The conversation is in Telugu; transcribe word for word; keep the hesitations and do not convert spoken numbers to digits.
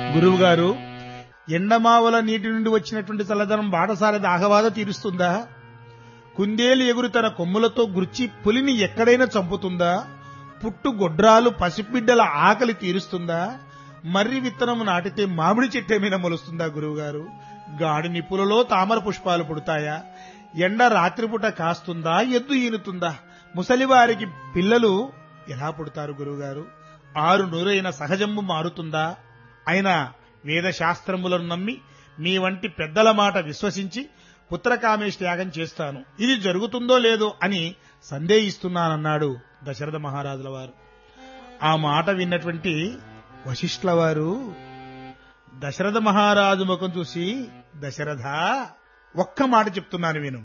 గురువుగారు, ఎండమావల నీటి నుండి వచ్చినటువంటి చల్లదనం బాటసారి దాహబాధ తీరుస్తుందా? కుందేలు ఎగురు తన కొమ్ములతో గుర్చి పులిని ఎక్కడైనా చంపుతుందా? పుట్టు గొడ్రాలు పసిబిడ్డల ఆకలి తీరుస్తుందా? మర్రి విత్తనము నాటితే మామిడి చెట్టు ఏమైనా మొలుస్తుందా? గురువుగారు, గాడి నిప్పులలో తామర పుష్పాలు పుడతాయా? ఎండ రాత్రిపూట కాస్తుందా? ఎద్దు ఈనుతుందా? ముసలివారికి పిల్లలు ఎలా పుడతారు గురువుగారు? ఆరు నూరైన సహజంబు మారుతుందా? అయినా వేదశాస్త్రములను నమ్మి మీ వంటి పెద్దల మాట విశ్వసించి పుత్రకామేష్ త్యాగం చేస్తాను. ఇది జరుగుతుందో లేదో అని సందేహిస్తున్నానన్నాడు దశరథ మహారాజుల వారు. ఆ మాట విన్నటువంటి వశిష్ఠుల వారు దశరథ మహారాజు ముఖం చూసి, దశరథ, ఒక్క మాట చెప్తున్నాను విను.